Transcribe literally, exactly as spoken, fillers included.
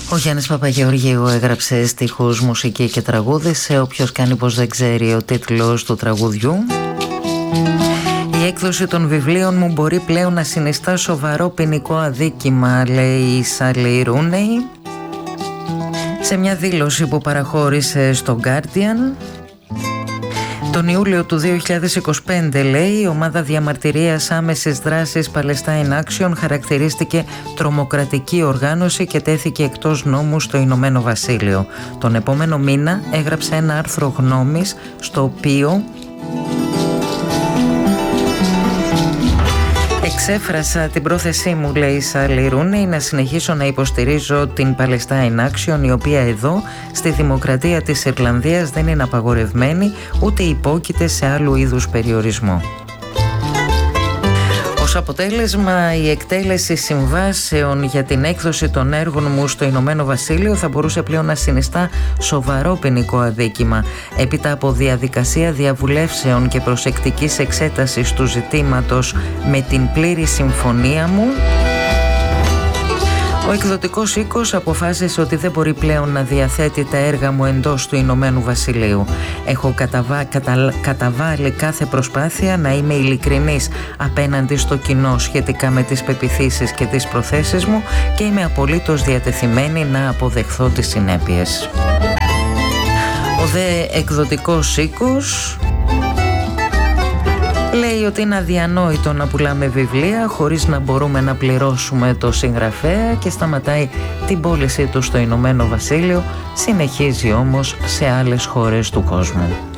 Ο Γιάννης Παπαγεωργίου έγραψε στίχους, μουσική και τραγούδι. Σε όποιος κάνει πως δεν ξέρει, ο τίτλος του τραγουδιού. Η έκδοση των βιβλίων μου μπορεί πλέον να συνιστά σοβαρό ποινικό αδίκημα, λέει η Σάλι Ρούνεϊ σε μια δήλωση που παραχώρησε στο Guardian. Τον Ιούλιο του δύο χιλιάδες είκοσι πέντε, λέει, η ομάδα διαμαρτυρίας άμεσης δράσης Palestine Action χαρακτηρίστηκε τρομοκρατική οργάνωση και τέθηκε εκτός νόμου στο Ηνωμένο Βασίλειο. Τον επόμενο μήνα έγραψε ένα άρθρο γνώμης στο οποίο εξέφρασα την πρόθεσή μου, λέει η Σάλι Ρούνεϊ, να συνεχίσω να υποστηρίζω την Palestine Action, η οποία εδώ στη δημοκρατία της Ιρλανδίας δεν είναι απαγορευμένη ούτε υπόκειται σε άλλου είδους περιορισμό. Ως αποτέλεσμα, η εκτέλεση συμβάσεων για την έκδοση των έργων μου στο Ηνωμένο Βασίλειο θα μπορούσε πλέον να συνιστά σοβαρό ποινικό αδίκημα. Έπειτα από διαδικασία διαβουλεύσεων και προσεκτικής εξέτασης του ζητήματος με την πλήρη συμφωνία μου, ο εκδοτικός οίκος αποφάσισε ότι δεν μπορεί πλέον να διαθέτει τα έργα μου εντός του Ηνωμένου Βασιλείου. Έχω καταβα... κατα... καταβάλει κάθε προσπάθεια να είμαι ειλικρινής απέναντι στο κοινό σχετικά με τις πεποιθήσεις και τις προθέσεις μου και είμαι απολύτως διατεθειμένη να αποδεχθώ τις συνέπειες. Ο δε εκδοτικός οίκος λέει ότι είναι αδιανόητο να πουλάμε βιβλία χωρίς να μπορούμε να πληρώσουμε το συγγραφέα και σταματάει την πώλησή του στο Ηνωμένο Βασίλειο, συνεχίζει όμως σε άλλες χώρες του κόσμου.